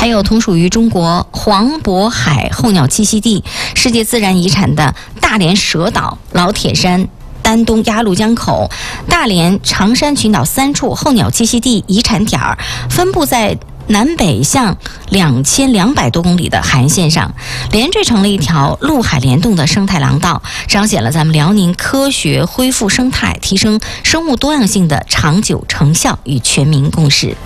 还有同属于中国黄渤海候鸟栖息地、世界自然遗产的大连蛇岛、老铁山、丹东鸭绿江口、大连长山群岛3处候鸟栖息地遗产点儿，分布在南北向2200多公里的海岸线上，连缀成了一条陆海联动的生态廊道，彰显了咱们辽宁科学恢复生态、提升生物多样性的长久成效与全民共识。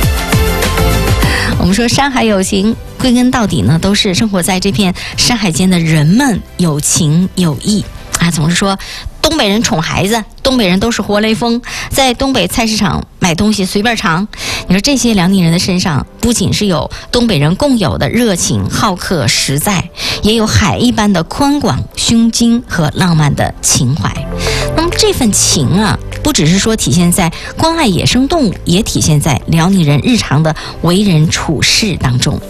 我们说山海有情，归根到底呢，都是生活在这片山海间的人们有情有义啊。总是说东北人宠孩子，东北人都是活雷锋，在东北菜市场买东西随便尝。你说这些辽宁人的身上，不仅是有东北人共有的热情、好客、实在，也有海一般的宽广、胸襟和浪漫的情怀。那么这份情啊，不只是说体现在关爱野生动物，也体现在辽宁人日常的为人处事当中。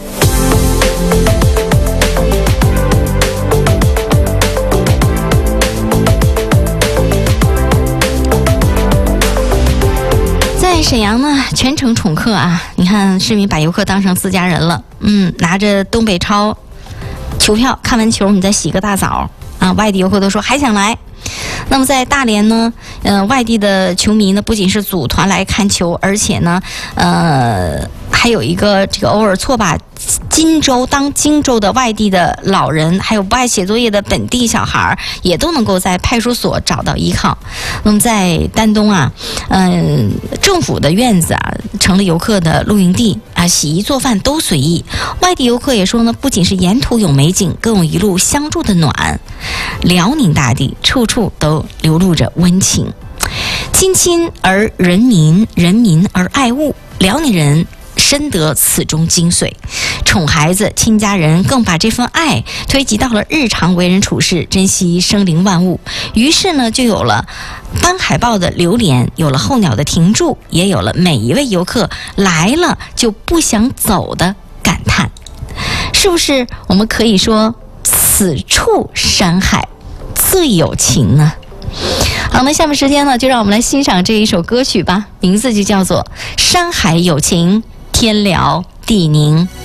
在沈阳呢，全程宠客啊！你看市民把游客当成自家人了，拿着东北超球票，看完球你再洗个大澡啊！外地游客都说还想来。那么在大连呢，外地的球迷呢，不仅是组团来看球，而且呢，还有一个这个偶尔错把荆州的外地的老人，还有不爱写作业的本地小孩，也都能够在派出所找到依靠。那么在丹东啊，政府的院子啊，成了游客的露营地啊，洗衣做饭都随意。外地游客也说呢，不仅是沿途有美景，更有一路相助的暖。辽宁大地处处都流露着温情，亲亲而人民，人民而爱物。辽宁人深得此中精髓，宠孩子、亲家人，更把这份爱推及到了日常为人处事，珍惜生灵万物。于是呢，就有了斑海豹的流连，有了候鸟的停驻，也有了每一位游客来了就不想走的感叹。是不是我们可以说此处山海最有情呢？好，那下面时间呢，就让我们来欣赏这一首歌曲吧，名字就叫做《山海有情，天辽地宁》。